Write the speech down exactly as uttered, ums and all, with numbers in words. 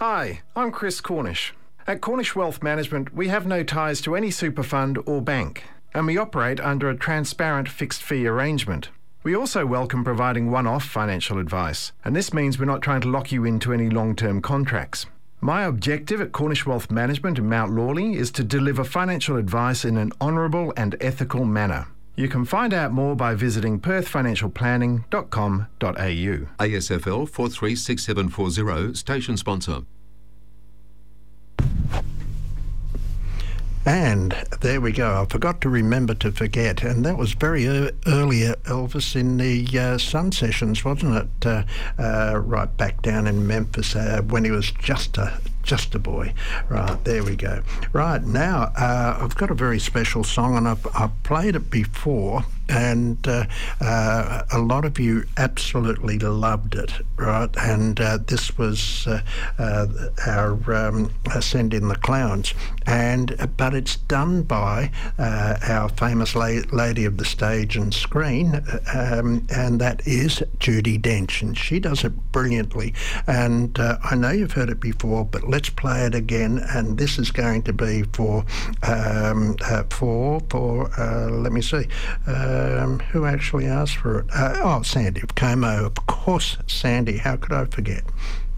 Hi, I'm Chris Cornish. At Cornish Wealth Management, we have no ties to any super fund or bank, and we operate under a transparent fixed fee arrangement. We also welcome providing one-off financial advice, and this means we're not trying to lock you into any long-term contracts. My objective at Cornish Wealth Management in Mount Lawley is to deliver financial advice in an honourable and ethical manner. You can find out more by visiting perth financial planning dot com dot a u. A S F L four three six seven four zero, station sponsor. And there we go. I forgot to remember to forget, and that was very uh, earlier, Elvis, in the uh, Sun Sessions, wasn't it? Uh, uh, right back down in Memphis uh, when he was just a just a boy. Right, there we go. Right, now uh, I've got a very special song, and I've, I've played it before, and uh, uh, a lot of you absolutely loved it, right? And uh, this was uh, uh, our um, Send in the Clowns, and but it's done by uh, our famous la- lady of the stage and screen, um, and that is Judi Dench, and she does it brilliantly. And uh, I know you've heard it before, but let's play it again. And this is going to be for um, uh, for for uh, let me see. Uh, Um, who actually asked for it? Uh, oh, Sandy of Como. Of course, Sandy. How could I forget?